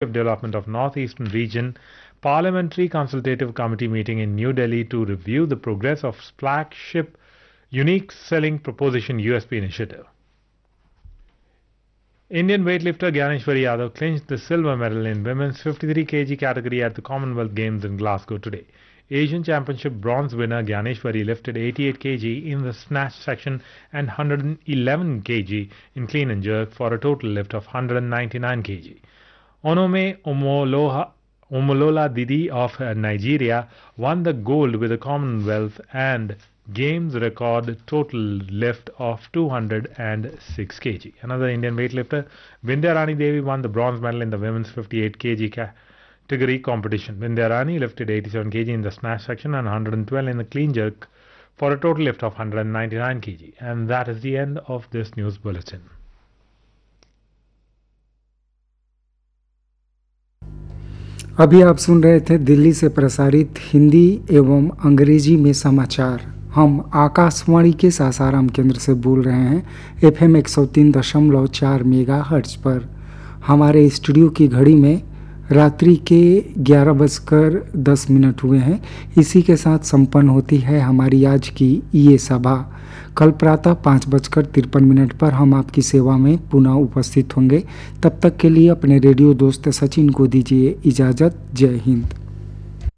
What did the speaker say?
Handicap Development of Northeastern Region Parliamentary Consultative Committee meeting in New Delhi to review the progress of flagship Unique Selling Proposition USP initiative. Indian weightlifter Gyaneshwari Yadav clinched the silver medal in women's 53 kg category at the Commonwealth Games in Glasgow today. Asian Championship bronze winner Gyaneshwari lifted 88 kg in the snatch section and 111 kg in clean and jerk for a total lift of 199 kg. Onome Omolola Didi of Nigeria won the gold with a Commonwealth and Games record total lift of 206 kg. Another Indian weightlifter, Vindhya Rani Devi, won the bronze medal in the women's 58 kg category competition. Vindhya Rani lifted 87 kg in the snatch section and 112 in the clean jerk for a total lift of 199 kg. And that is the end of this news bulletin. अभी आप सुन रहे थे दिल्ली से प्रसारित हिंदी एवं अंग्रेजी में समाचार। हम आकाशवाणी के सासाराम केंद्र से बोल रहे हैं FM 103.4 मेगाहर्ट्ज पर। हमारे स्टूडियो की घड़ी में रात्रि के 11:10 हुए हैं। इसी के साथ संपन्न होती है हमारी आज की ये सभा। कल प्रातः 5:53 पर हम आपकी सेवा में पुनः उपस्थित होंगे। तब तक के लिए अपने रेडियो दोस्त सचिन को दीजिए इजाज़त। जय हिंद।